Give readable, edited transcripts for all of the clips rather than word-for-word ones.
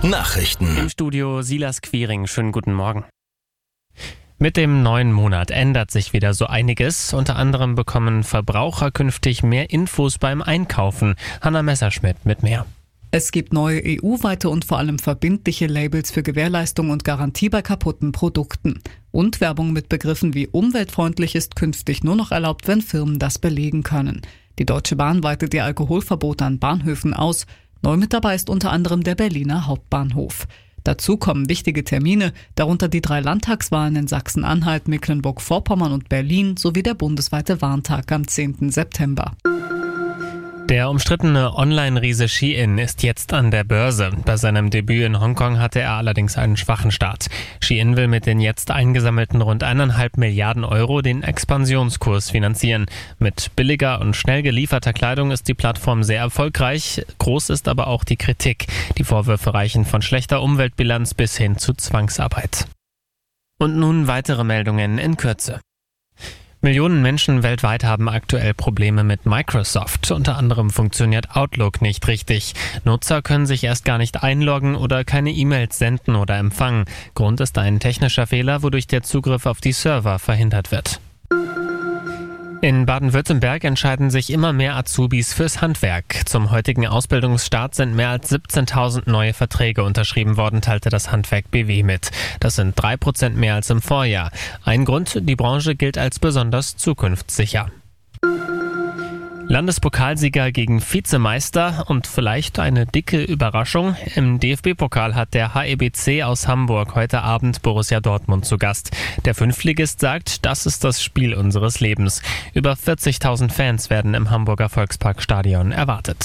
Nachrichten. Im Studio Silas Quiring. Schönen guten Morgen. Mit dem neuen Monat ändert sich wieder so einiges. Unter anderem bekommen Verbraucher künftig mehr Infos beim Einkaufen. Hanna Messerschmidt mit mehr. Es gibt neue EU-weite und vor allem verbindliche Labels für Gewährleistung und Garantie bei kaputten Produkten. Und Werbung mit Begriffen wie umweltfreundlich ist künftig nur noch erlaubt, wenn Firmen das belegen können. Die Deutsche Bahn weitet die Alkoholverbote an Bahnhöfen aus. Neu mit dabei ist unter anderem der Berliner Hauptbahnhof. Dazu kommen wichtige Termine, darunter die 3 Landtagswahlen in Sachsen-Anhalt, Mecklenburg-Vorpommern und Berlin sowie der bundesweite Warntag am 10. September. Der umstrittene Online-Riese Shein ist jetzt an der Börse. Bei seinem Debüt in Hongkong hatte er allerdings einen schwachen Start. Shein will mit den jetzt eingesammelten rund 1,5 Milliarden Euro den Expansionskurs finanzieren. Mit billiger und schnell gelieferter Kleidung ist die Plattform sehr erfolgreich. Groß ist aber auch die Kritik. Die Vorwürfe reichen von schlechter Umweltbilanz bis hin zu Zwangsarbeit. Und nun weitere Meldungen in Kürze. Millionen Menschen weltweit haben aktuell Probleme mit Microsoft. Unter anderem funktioniert Outlook nicht richtig. Nutzer können sich erst gar nicht einloggen oder keine E-Mails senden oder empfangen. Grund ist ein technischer Fehler, wodurch der Zugriff auf die Server verhindert wird. In Baden-Württemberg entscheiden sich immer mehr Azubis fürs Handwerk. Zum heutigen Ausbildungsstart sind mehr als 17.000 neue Verträge unterschrieben worden, teilte das Handwerk BW mit. Das sind 3% mehr als im Vorjahr. Ein Grund, die Branche gilt als besonders zukunftssicher. Landespokalsieger gegen Vizemeister und vielleicht eine dicke Überraschung. Im DFB-Pokal hat der HEBC aus Hamburg heute Abend Borussia Dortmund zu Gast. Der Fünftligist sagt, das ist das Spiel unseres Lebens. Über 40.000 Fans werden im Hamburger Volksparkstadion erwartet.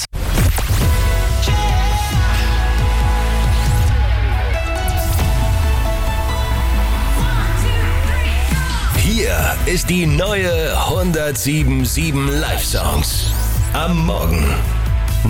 Hier ist die neue 107.7 Live-Songs. Am Morgen